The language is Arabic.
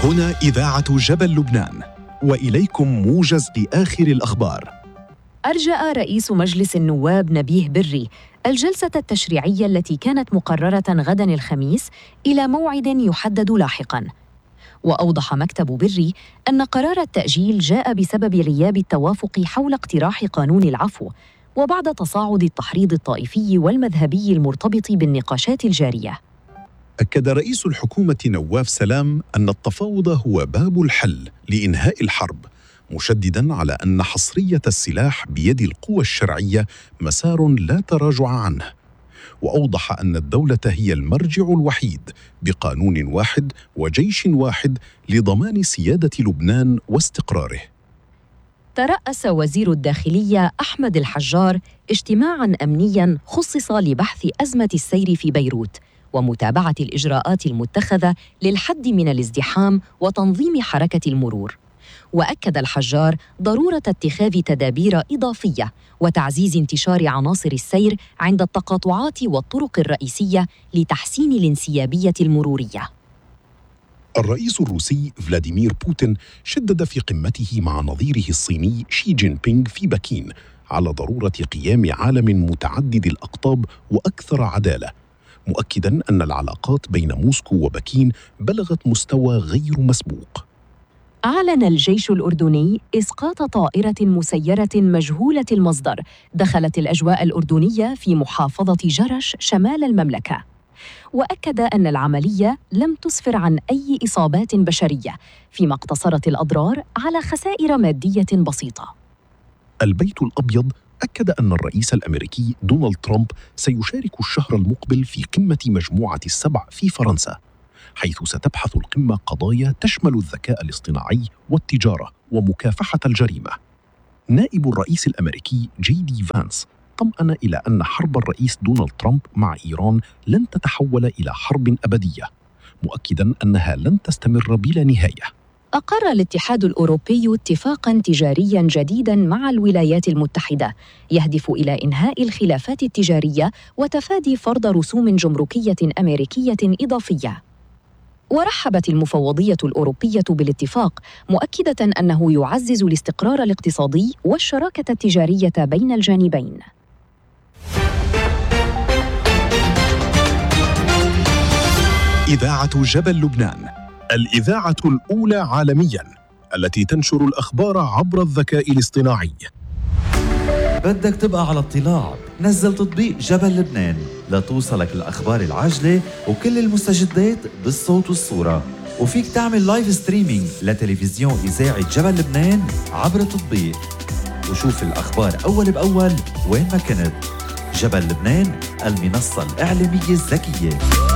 هنا إذاعة جبل لبنان، وإليكم موجز لآخر الأخبار. أرجأ رئيس مجلس النواب نبيه بري الجلسة التشريعية التي كانت مقررة غداً الخميس إلى موعد يحدد لاحقاً. وأوضح مكتب بري أن قرار التأجيل جاء بسبب غياب التوافق حول اقتراح قانون العفو، وبعد تصاعد التحريض الطائفي والمذهبي المرتبط بالنقاشات الجارية. أكد رئيس الحكومة نواف سلام أن التفاوض هو باب الحل لإنهاء الحرب، مشدداً على أن حصرية السلاح بيد القوى الشرعية مسار لا تراجع عنه. وأوضح أن الدولة هي المرجع الوحيد بقانون واحد وجيش واحد لضمان سيادة لبنان واستقراره. ترأس وزير الداخلية أحمد الحجار اجتماعاً أمنياً خصص لبحث أزمة السير في بيروت ومتابعة الإجراءات المتخذة للحد من الازدحام وتنظيم حركة المرور. وأكد الحجار ضرورة اتخاذ تدابير إضافية وتعزيز انتشار عناصر السير عند التقاطعات والطرق الرئيسية لتحسين الانسيابية المرورية. الرئيس الروسي فلاديمير بوتين شدد في قمته مع نظيره الصيني شي جين بينغ في بكين على ضرورة قيام عالم متعدد الأقطاب وأكثر عدالة، مؤكداً أن العلاقات بين موسكو وبكين بلغت مستوى غير مسبوق. أعلن الجيش الأردني إسقاط طائرة مسيرة مجهولة المصدر دخلت الأجواء الأردنية في محافظة جرش شمال المملكة، وأكد أن العملية لم تسفر عن أي إصابات بشرية، فيما اقتصرت الأضرار على خسائر مادية بسيطة. البيت الأبيض أكد أن الرئيس الأمريكي دونالد ترامب سيشارك الشهر المقبل في قمة مجموعة السبع في فرنسا، حيث ستبحث القمة قضايا تشمل الذكاء الاصطناعي والتجارة ومكافحة الجريمة. نائب الرئيس الأمريكي جي دي فانس طمأن إلى أن حرب الرئيس دونالد ترامب مع إيران لن تتحول إلى حرب أبدية، مؤكداً أنها لن تستمر بلا نهاية. أقر الاتحاد الأوروبي اتفاقاً تجارياً جديداً مع الولايات المتحدة يهدف إلى إنهاء الخلافات التجارية وتفادي فرض رسوم جمركية أمريكية إضافية. ورحبت المفوضية الأوروبية بالاتفاق، مؤكدة أنه يعزز الاستقرار الاقتصادي والشراكة التجارية بين الجانبين. إذاعة جبل لبنان، الإذاعة الأولى عالمياً التي تنشر الأخبار عبر الذكاء الاصطناعي. بدك تبقى على اطلاع؟ نزل تطبيق جبل لبنان لتوصلك الأخبار العاجلة وكل المستجدات بالصوت والصورة، وفيك تعمل لايف ستريمينج لتلفزيون إذاعة جبل لبنان عبر التطبيق وشوف الأخبار أول بأول وين ما كنت. جبل لبنان، المنصة الإعلامية الذكية.